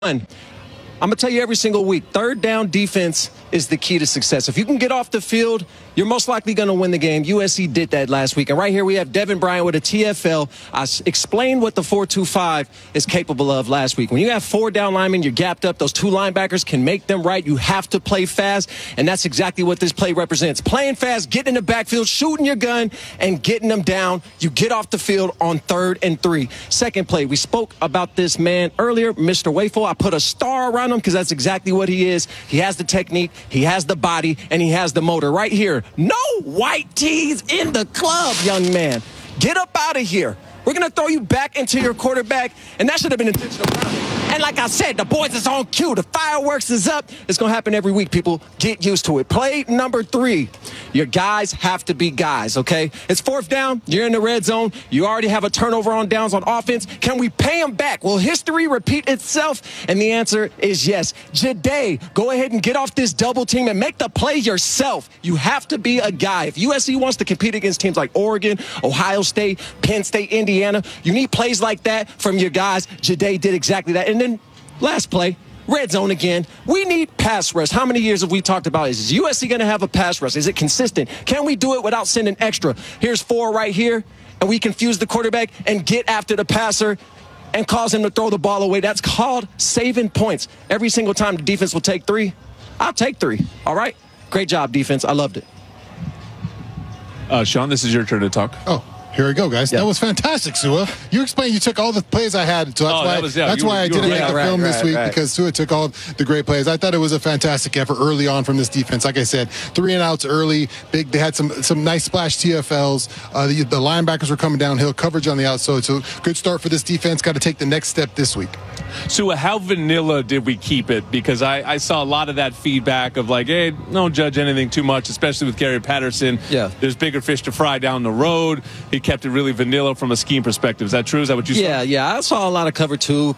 I'm going to tell you every single week, third down defense is the key to success. If you can get off the field, you're most likely going to win the game. USC did that last week. And right here we have Devin Bryant with a TFL. I explained what the 4-2-5 is capable of last week. When you have 4 down linemen, you're gapped up. Those 2 linebackers can make them right. You have to play fast, and that's exactly what this play represents. Playing fast, getting in the backfield, shooting your gun, and getting them down. You get off the field on 3rd and 3. Second play, we spoke about this man earlier, Mr. Wayful. I put a star around him because that's exactly what he is. He has the technique, he has the body, and he has the motor right here. No white tees in the club, young man. Get up out of here. We're going to throw you back into your quarterback, and that should have been intentional grounding. And like I said, the boys is on cue. The fireworks is up. It's going to happen every week, people. Get used to it. Play number 3. Your guys have to be guys, okay? It's 4th down. You're in the red zone. You already have a turnover on downs on offense. Can we pay them back? Will history repeat itself? And the answer is yes. Jade, go ahead and get off this double team and make the play yourself. You have to be a guy. If USC wants to compete against teams like Oregon, Ohio State, Penn State, Indiana, you need plays like that from your guys. Jade did exactly that. And then last play, red zone again. We need pass rush. How many years have we talked about? Is USC going to have a pass rush? Is it consistent? Can we do it without sending extra? Here's 4 right here, and we confuse the quarterback and get after the passer and cause him to throw the ball away. That's called saving points. Every single time the defense will take 3, I'll take 3. All right? Great job, defense. I loved it. Sean, this is your turn to talk. Oh. Here we go, guys. That was fantastic, Sua. You explained you took all the plays I had, so that's why I didn't make the film this week because Sua took all of the great plays. I thought it was a fantastic effort early on from this defense. Like I said, 3 and outs early. Big. They had some nice splash TFLs. The linebackers were coming downhill. Coverage on the outside. So good start for this defense. Got to take the next step this week. Sua, how vanilla did we keep it? Because I saw a lot of that feedback of like, hey, don't judge anything too much, especially with Gary Patterson. Yeah. There's bigger fish to fry down the road. He kept it really vanilla from a scheme perspective. Is that true? Is that what you saw? Yeah. I saw a lot of cover 2,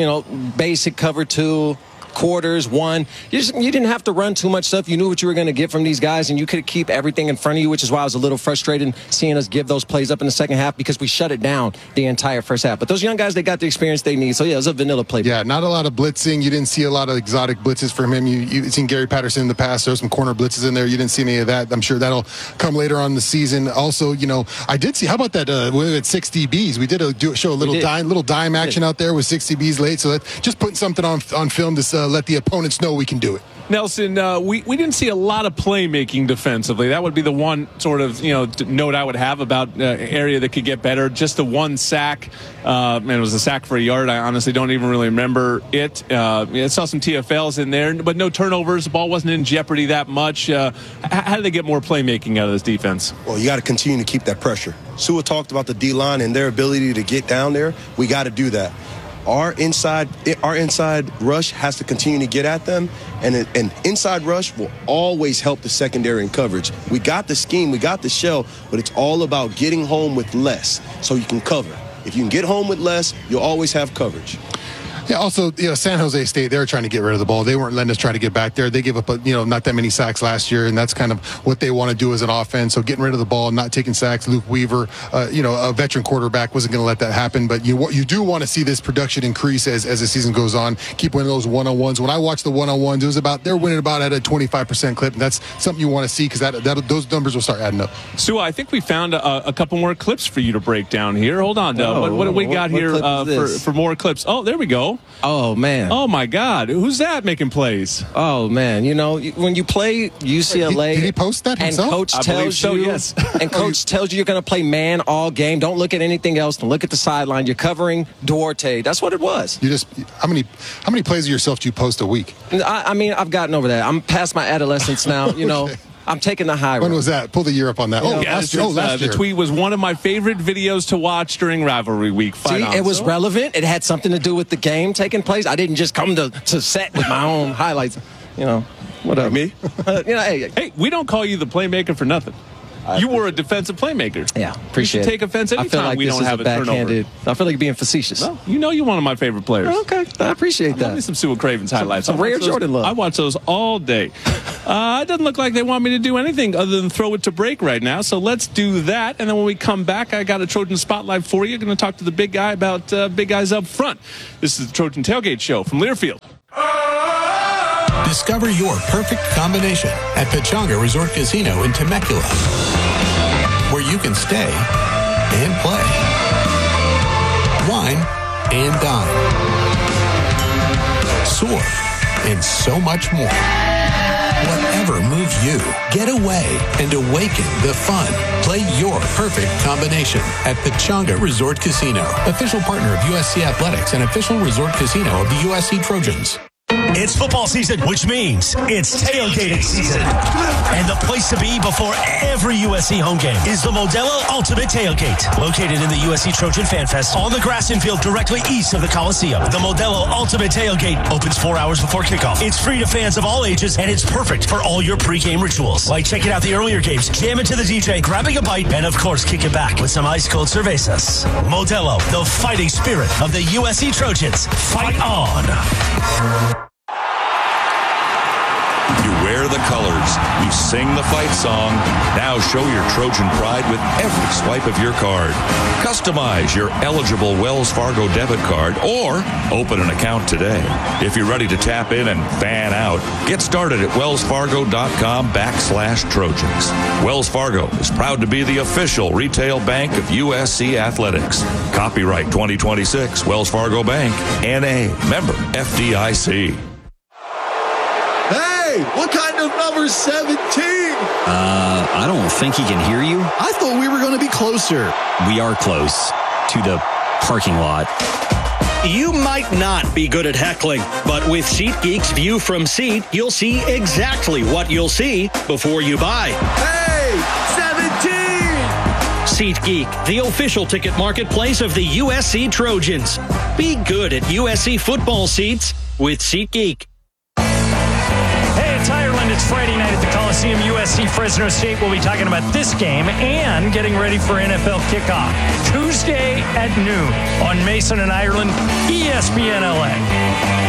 basic cover 2. Quarters, 1. You didn't have to run too much stuff. You knew what you were going to get from these guys, and you could keep everything in front of you, which is why I was a little frustrated seeing us give those plays up in the second half because we shut it down the entire first half. But those young guys, they got the experience they need. So, yeah, it was a vanilla play. Yeah, not a lot of blitzing. You didn't see a lot of exotic blitzes from him. You've seen Gary Patterson in the past. There were some corner blitzes in there. You didn't see any of that. I'm sure that'll come later on in the season. Also, I did see, how about that at 6 DBs? We did show a little dime action out there with 6 DBs late. So just putting something on film to let the opponents know we can do it. Nelson, we didn't see a lot of playmaking defensively. That would be the one sort of note I would have about area that could get better. Just the 1 sack, and it was a sack for a yard. I honestly don't even really remember it. I saw some TFLs in there, but no turnovers. The ball wasn't in jeopardy that much. How do they get more playmaking out of this defense? Well, you got to continue to keep that pressure. Sua talked about the D-line and their ability to get down there. We got to do that. Our inside rush has to continue to get at them, and an inside rush will always help the secondary in coverage. We got the scheme, we got the shell, but it's all about getting home with less so you can cover. If you can get home with less, you'll always have coverage. Yeah, also, San Jose State, they were trying to get rid of the ball. They weren't letting us try to get back there. They gave up, not that many sacks last year, and that's kind of what they want to do as an offense. So getting rid of the ball, not taking sacks. Luke Weaver, a veteran quarterback, wasn't going to let that happen. But you do want to see this production increase as the season goes on. Keep winning those one-on-ones. When I watched the one-on-ones, they're winning about at a 25% clip, and that's something you want to see because those numbers will start adding up. Sua, I think we found a couple more clips for you to break down here. Hold on, what do we got here for more clips? Oh, there we go. Oh, man. Oh, my God. Who's that making plays? Oh, man. When you play UCLA. Did he post that himself? And coach tells you, yes. And coach tells you you're going to play man all game. Don't look at anything else. Don't look at the sideline. You're covering Duarte. That's what it was. How many plays of yourself do you post a week? I've gotten over that. I'm past my adolescence now, Okay. I'm taking the high road. When was that? Pull the year up on that. Last year. The tweet was one of my favorite videos to watch during rivalry week. It was relevant. It had something to do with the game taking place. I didn't just come to set with my own highlights. Whatever. Me? Hey, we don't call you the playmaker for nothing. You were a defensive playmaker. Yeah, appreciate you should it. take offense I feel anytime like we this don't is have a backhanded. turnover. I feel like being facetious. Well, you're one of my favorite players. Okay, I appreciate Love me that. some Sewell Cravens highlights. some I watch rare those- Jordan love. I watch those all day. It doesn't look like they want me to do anything other than throw it to break right now. So let's do that. And then when we come back, I got a Trojan Spotlight for you. Going to talk to the big guy about big guys up front. This is the Trojan Tailgate Show from Learfield. Discover your perfect combination at Pechanga Resort Casino in Temecula, where you can stay and play, wine and dine, soar, and so much more. Whatever moves you, get away and awaken the fun. Play your perfect combination at Pechanga Resort Casino, official partner of USC Athletics and official resort casino of the USC Trojans. It's football season, which means it's tailgating season. And the place to be before every USC home game is the Modelo Ultimate Tailgate. Located in the USC Trojan Fan Fest on the grass infield directly east of the Coliseum. The Modelo Ultimate Tailgate opens 4 hours before kickoff. It's free to fans of all ages, and it's perfect for all your pregame rituals. Like checking out the earlier games, jamming to the DJ, grabbing a bite, and of course, kicking back with some ice-cold cervezas. Modelo, the fighting spirit of the USC Trojans. Fight on! You wear the colors. You sing the fight song. Now show your Trojan pride with every swipe of your card. Customize your eligible Wells Fargo debit card or open an account today. If you're ready to tap in and fan out, get started at wellsfargo.com/Trojans. Wells Fargo is proud to be the official retail bank of USC Athletics. Copyright 2026 Wells Fargo Bank, N.A., member FDIC. Hey, what kind of number 17? I don't think he can hear you. I thought we were going to be closer. We are close to the parking lot. You might not be good at heckling, but with SeatGeek's View from Seat, you'll see exactly what you'll see before you buy. Hey, 17! SeatGeek, the official ticket marketplace of the USC Trojans. Be good at USC football seats with SeatGeek. Hey, it's Ireland. It's Friday night at the Coliseum. USC Fresno State will be talking about this game and getting ready for NFL kickoff. Tuesday at noon on Mason and Ireland, ESPN LA.